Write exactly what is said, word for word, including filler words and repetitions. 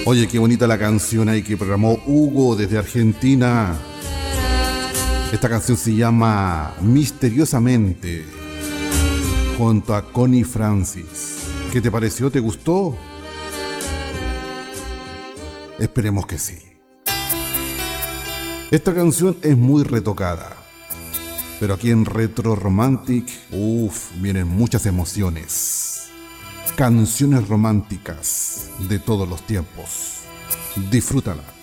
Oye, qué bonita la canción ahí que programó Hugo desde Argentina. Esta canción se llama Misteriosamente, junto a Connie Francis. ¿Qué te pareció? ¿Te gustó? Esperemos que sí. Esta canción es muy retocada, pero aquí en Retro Romantic, uff, vienen muchas emociones. Canciones románticas de todos los tiempos. Disfrútala.